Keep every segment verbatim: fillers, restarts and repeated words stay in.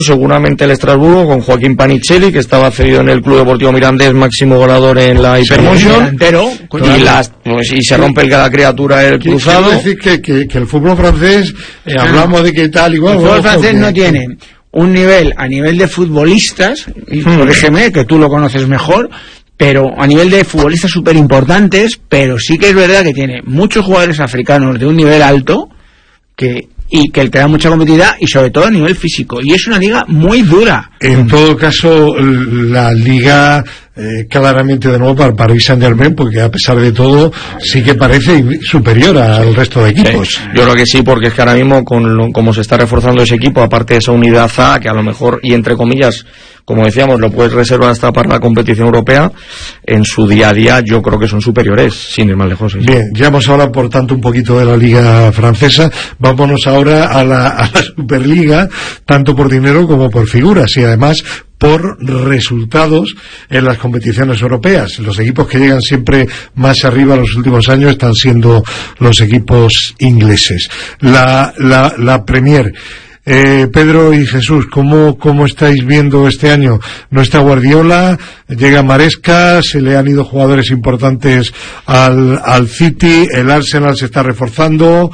seguramente el Estrasburgo con Joaquín Panichelli, que estaba cedido en el Club Deportivo Mirandés, máximo goleador en la Hypermotion, sí, y, las, pues, y se rompe el cada criatura el cruzado. Quiero decir que, que, que el fútbol francés, eh, hablamos de que tal igual. El fútbol francés no tiene un nivel a nivel de futbolistas, y Hmm. corrígeme, que tú lo conoces mejor, pero a nivel de futbolistas súper importantes, pero sí que es verdad que tiene muchos jugadores africanos de un nivel alto, que y que te da mucha competitividad y sobre todo a nivel físico, y es una liga muy dura. En todo caso, la liga eh, claramente de nuevo para Paris Saint-Germain, porque a pesar de todo sí que parece superior al resto de equipos. Sí, yo creo que sí, porque es que ahora mismo con lo, como se está reforzando ese equipo, aparte de esa unidad A, que a lo mejor, y entre comillas, como decíamos, lo puedes reservar hasta para la competición europea, en su día a día yo creo que son superiores, sin ir más lejos. Sí. Bien, ya hemos hablado por tanto un poquito de la liga francesa, vámonos ahora a la, a la Superliga, tanto por dinero como por figuras, y además por resultados en las competiciones europeas. Los equipos que llegan siempre más arriba en los últimos años están siendo los equipos ingleses. La, la, la Premier. Eh, Pedro y Jesús, ¿cómo, ¿cómo estáis viendo este año? No está Guardiola, llega Maresca, se le han ido jugadores importantes al, al City, el Arsenal se está reforzando,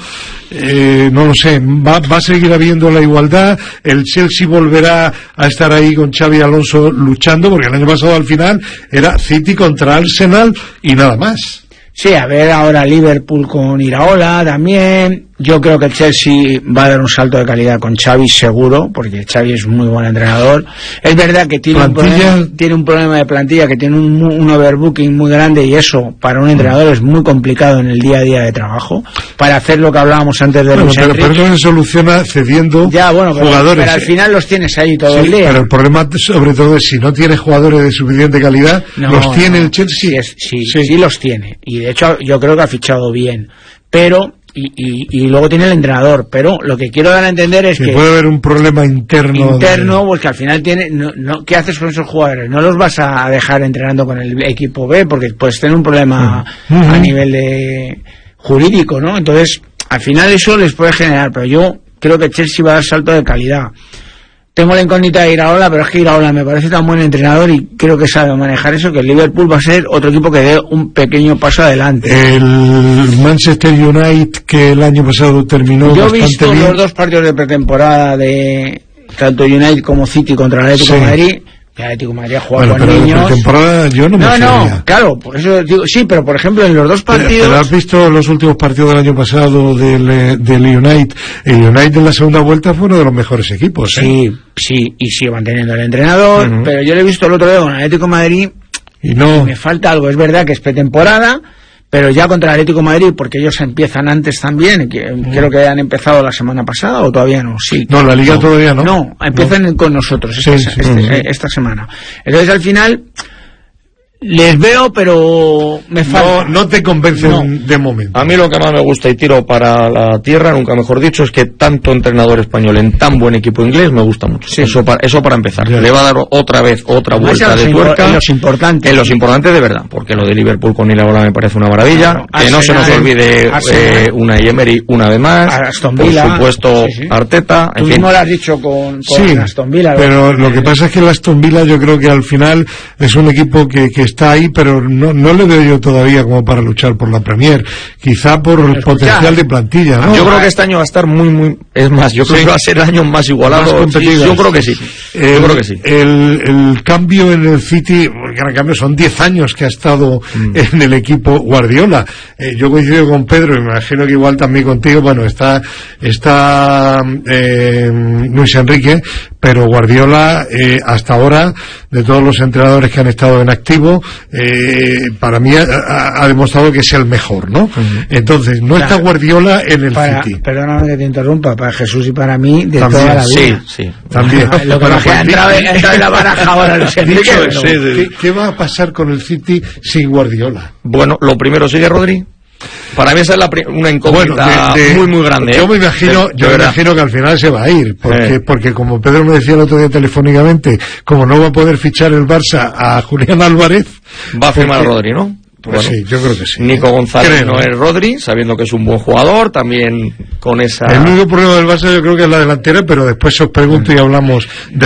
eh, no lo sé, ¿va, va a seguir habiendo la igualdad? ¿El Chelsea volverá a estar ahí con Xabi Alonso luchando? Porque el año pasado al final era City contra Arsenal y nada más. Sí, a ver ahora Liverpool con Iraola también. Yo creo que el Chelsea va a dar un salto de calidad con Xavi seguro, porque Xavi es un muy buen entrenador. Es verdad que tiene un, problema, tiene un problema de plantilla, que tiene un, un overbooking muy grande, y eso para un entrenador es muy complicado en el día a día de trabajo, para hacer lo que hablábamos antes de bueno, pero, pero eso se soluciona cediendo ya, bueno, pero, jugadores. Pero al final los tienes ahí todo sí, el día. Pero el problema sobre todo es si no tienes jugadores de suficiente calidad, no, ¿los tiene no, el Chelsea? Sí, es, sí, sí, sí los tiene. Y de hecho yo creo que ha fichado bien. Pero... Y, y, y luego tiene el entrenador, pero lo que quiero dar a entender es que, que puede haber un problema interno interno de... porque al final tiene no, no, ¿qué haces con esos jugadores? No los vas a dejar entrenando con el equipo B, porque puedes tener un problema uh-huh. a nivel de jurídico, ¿no? Entonces al final eso les puede generar, pero yo creo que Chelsea va a dar salto de calidad. Tengo la incógnita de Iraola, pero es que Iraola me parece tan buen entrenador y creo que sabe manejar eso, que el Liverpool va a ser otro equipo que dé un pequeño paso adelante. El Manchester United, que el año pasado terminó Yo bastante he visto bien. los dos partidos de pretemporada de tanto United como City contra el Atlético de sí. Madrid. El Atlético de Madrid ha jugado bueno, con pero niños. Temporada yo no me No, no, sabía. claro, por eso digo, sí, pero por ejemplo en los dos partidos. ¿Pero, pero has visto los últimos partidos del año pasado del, del United? El United en la segunda vuelta fue uno de los mejores equipos. ¿eh? Sí, sí, y sigue manteniendo el entrenador, uh-huh. pero yo lo he visto el otro día con el Atlético de Madrid y no. Me falta algo, es verdad que es pretemporada, pero ya contra el Atlético de Madrid, porque ellos empiezan antes también, que, uh-huh. creo que han empezado la semana pasada o todavía no, sí. No, la liga no, todavía no. No, empiezan no. con nosotros esta, sí, sí, este, sí. esta semana. Entonces al final les veo, pero me falta. No, no te convencen no. de momento. A mí lo que más me gusta y tiro para la tierra, nunca mejor dicho, es que tanto entrenador español en tan buen equipo inglés me gusta mucho. Sí. Eso para eso para empezar. Yeah. Le va a dar otra vez otra vuelta de tuerca. En los importantes. En los importantes de verdad, porque lo de Liverpool con Iraola me parece una maravilla. Claro. Que Arsenal, no se nos olvide eh, una Emery una vez más. Aston Villa. Por supuesto, sí, sí. Arteta. Tú mismo lo has dicho con, con sí, Aston Villa. Pero lo que pasa es que el Aston Villa yo creo que al final es un equipo que, que está ahí, pero no, no le veo yo todavía como para luchar por la Premier, quizá por el potencial de plantilla, ¿no? Yo creo que este año va a estar muy, muy, es más, yo creo sí. que va a ser el año más igualado, más sí, yo creo que sí, el, yo creo que sí. El, el cambio en el City, porque en cambio son diez años que ha estado mm. en el equipo Guardiola, eh, yo coincido con Pedro, y me imagino que igual también contigo, bueno, está, está eh, Luis Enrique, pero Guardiola, eh, hasta ahora, de todos los entrenadores que han estado en activo, eh, para mí ha, ha demostrado que es el mejor, ¿no? Uh-huh. Entonces, no claro. está Guardiola en el para, City. Perdóname que te interrumpa, para Jesús y para mí, de también, toda la vida. Sí, sí. También. Lo que pasa es que ha entrado, entrado en la baraja ahora Luis Enrique. Sí, sí. ¿Qué, ¿Qué va a pasar con el City sin Guardiola? Bueno, lo primero, ¿sigue Rodri? Para mí esa es la pri- una incógnita bueno, de, de, muy muy grande. Yo ¿eh? me imagino, de, yo de me imagino que al final se va a ir, porque eh. porque como Pedro me decía el otro día telefónicamente, como no va a poder fichar el Barça a Julián Álvarez, va a firmar a Rodri, ¿no? Pues bueno, sí, yo creo que sí. Nico González creo. no es Rodri, sabiendo que es un buen jugador, también con esa... El único problema del Barça yo creo que es la delantera, pero después os pregunto y hablamos de